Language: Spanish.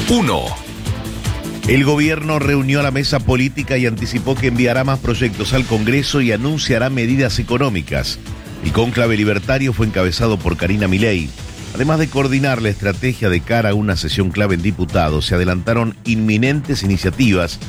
1. El gobierno reunió a la mesa política y anticipó que enviará más proyectos al Congreso y anunciará medidas económicas. El cónclave libertario fue encabezado por Karina Milei. Además de coordinar la estrategia de cara a una sesión clave en diputados, se adelantaron inminentes iniciativas